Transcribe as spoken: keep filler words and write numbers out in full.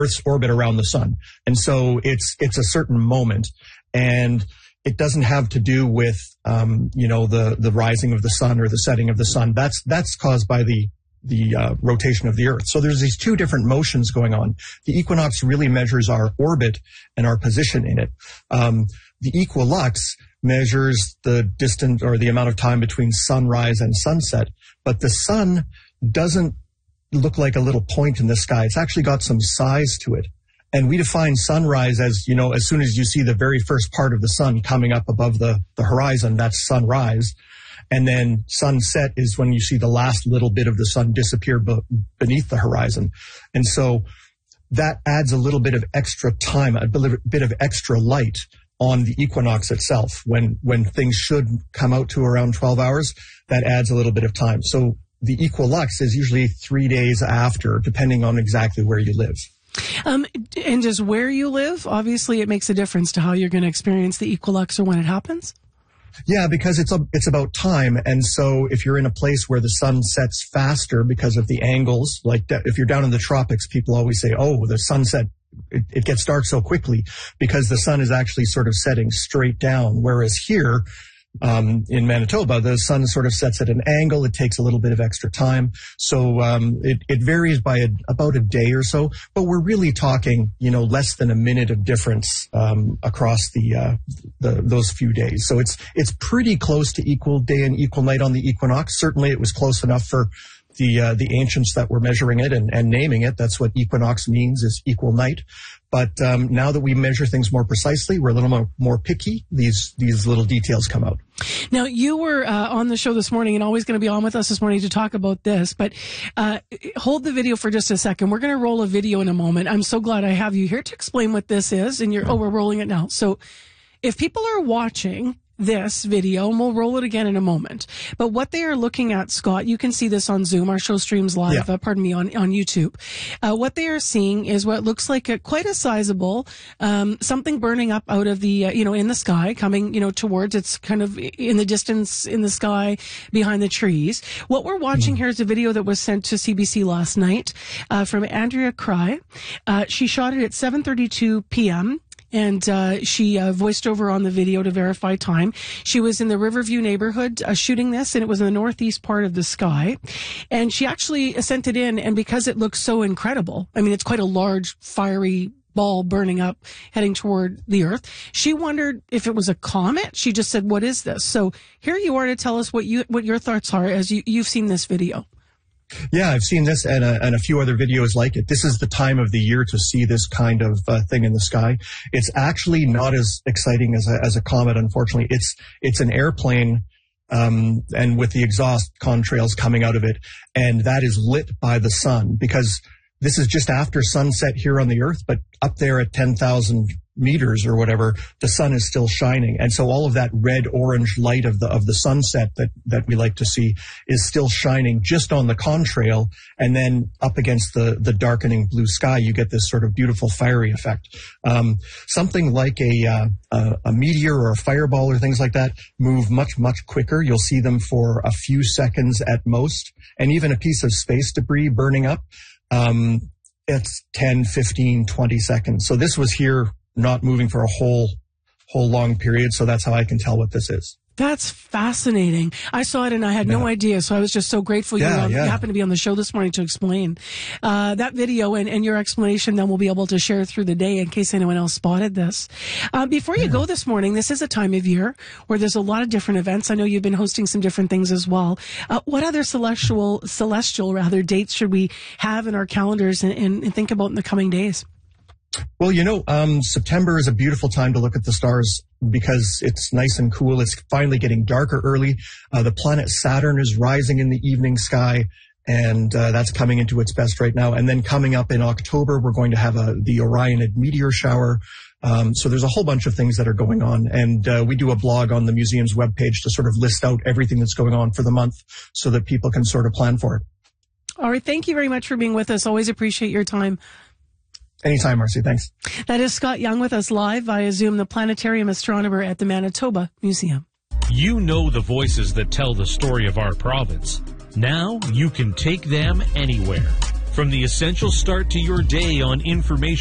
Earth's orbit around the sun. And so it's it's a certain moment, and it doesn't have to do with um, you know the the rising of the sun or the setting of the sun. That's that's caused by the the uh, rotation of the Earth. So there's these two different motions going on. The equinox really measures our orbit and our position in it. Um, the equilux measures the distance or the amount of time between sunrise and sunset, but the sun doesn't look like a little point in the sky. It's actually got some size to it. And we define sunrise as, you know, as soon as you see the very first part of the sun coming up above the, the horizon, that's sunrise. And then sunset is when you see the last little bit of the sun disappear be- beneath the horizon. And so that adds a little bit of extra time, a bit of extra light on the equinox itself. When, when things should come out to around twelve hours, that adds a little bit of time. So the equilux is usually three days after, depending on exactly where you live. Um, and just where you live, obviously it makes a difference to how you're going to experience the equilux or when it happens? Yeah, because it's a, it's about time. And so if you're in a place where the sun sets faster because of the angles, like if you're down in the tropics, people always say, oh, the sunset, it, it gets dark so quickly because the sun is actually sort of setting straight down. Whereas here, Um, in Manitoba, the sun sort of sets at an angle. It takes a little bit of extra time. So um, it, it varies by a, about a day or so, but we're really talking, you know, less than a minute of difference um, across the, uh, the those few days. So it's it's pretty close to equal day and equal night on the equinox. Certainly it was close enough for the uh, the ancients that were measuring it and, and naming it. That's what equinox means, is equal night. But um, now that we measure things more precisely, we're a little more, more picky. These these little details come out. Now, you were uh, on the show this morning and always going to be on with us this morning to talk about this. But uh, hold the video for just a second. We're going to roll a video in a moment. I'm so glad I have you here to explain what this is. And you're, oh, we're rolling it now. So if people are watching this video, and we'll roll it again in a moment. But what they are looking at, Scott, you can see this on Zoom. Our show streams live, yeah. uh, pardon me, on, on YouTube. Uh, what they are seeing is what looks like a, quite a sizable, um, something burning up out of the, uh, you know, in the sky, coming, you know, towards, it's kind of in the distance in the sky behind the trees. What we're watching mm-hmm. here is a video that was sent to C B C last night, uh, from Andrea Cry. Uh, she shot it at seven thirty-two p.m. And uh, she uh, voiced over on the video to verify time. She was in the Riverview neighborhood uh, shooting this, and it was in the northeast part of the sky. And she actually sent it in, and because it looks so incredible, I mean, it's quite a large, fiery ball burning up, heading toward the Earth. She wondered if it was a comet. She just said, what is this? So here you are to tell us what you what your thoughts are as you, you've seen this video. Yeah, I've seen this and a, and a few other videos like it. This is the time of the year to see this kind of uh, thing in the sky. It's actually not as exciting as a, as a comet, unfortunately. It's it's an airplane, um, and with the exhaust contrails coming out of it, and that is lit by the sun, because this is just after sunset here on the Earth, but up there at ten thousand meters or whatever, the sun is still shining. And so all of that red orange light of the of the sunset that that we like to see is still shining just on the contrail, and then up against the the darkening blue sky, you get this sort of beautiful fiery effect. Um, something like a, uh, a a meteor or a fireball or things like that move much much quicker. You'll see them for a few seconds at most, and even a piece of space debris burning up, um, it's ten, fifteen, twenty seconds. So this was here not moving for a whole whole long period, so that's how I can tell what this is. That's fascinating. I saw it and I had yeah. no idea, so I was just so grateful you, yeah, were, yeah. you happened to be on the show this morning to explain. Uh, that video and, and your explanation then we'll be able to share through the day in case anyone else spotted this. Uh, before you yeah. go this morning, this is a time of year where there's a lot of different events. I know you've been hosting some different things as well. Uh, what other celestial, celestial rather, dates should we have in our calendars and, and, and think about in the coming days? Well, you know, um, September is a beautiful time to look at the stars because it's nice and cool. It's finally getting darker early. Uh, the planet Saturn is rising in the evening sky, and uh, that's coming into its best right now. And then coming up in October, we're going to have a, the Orionid meteor shower. Um, so there's a whole bunch of things that are going on. And uh, we do a blog on the museum's webpage to sort of list out everything that's going on for the month so that people can sort of plan for it. All right. Thank you very much for being with us. Always appreciate your time. Anytime, Marcy. Thanks. That is Scott Young with us live via Zoom, the planetarium astronomer at the Manitoba Museum. You know the voices that tell the story of our province. Now you can take them anywhere. From the essential start to your day on information